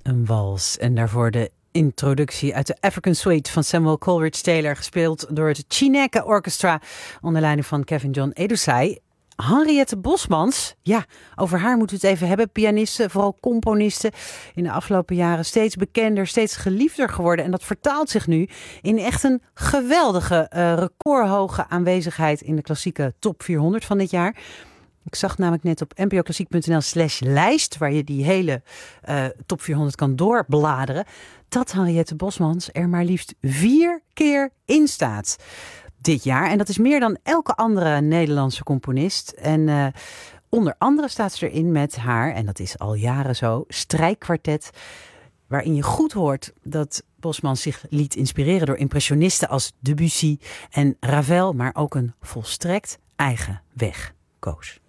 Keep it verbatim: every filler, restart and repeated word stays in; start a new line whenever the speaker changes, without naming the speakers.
Een wals en daarvoor de introductie uit de African Suite van Samuel Coleridge Taylor, gespeeld door het Chineke Orchestra onder leiding van Kevin John Edusei. Henriette Bosmans, ja, over haar moeten we het even hebben. Pianiste, vooral componiste, in de afgelopen jaren steeds bekender, steeds geliefder geworden. En dat vertaalt zich nu in echt een geweldige, uh, recordhoge aanwezigheid in de klassieke top vierhonderd van dit jaar. Ik zag namelijk net op npoklassiek.nl slash lijst, waar je die hele uh, top vierhonderd kan doorbladeren, dat Henriette Bosmans er maar liefst vier keer in staat dit jaar. En dat is meer dan elke andere Nederlandse componist. En uh, onder andere staat ze erin met haar, en dat is al jaren zo, strijkkwartet, waarin je goed hoort dat Bosmans zich liet inspireren door impressionisten als Debussy en Ravel, maar ook een volstrekt eigen weg koos.